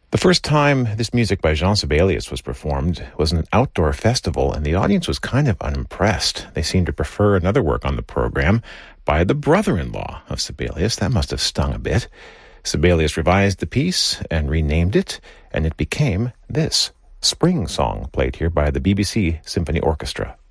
The first time this music by Jean Sibelius was performed was in an outdoor festival, and the audience was kind of unimpressed. They seemed to prefer another work on the program by the brother-in-law of Sibelius. That must have stung a bit. Sibelius revised the piece and renamed it, and it became this Spring Song, played here by the BBC Symphony Orchestra.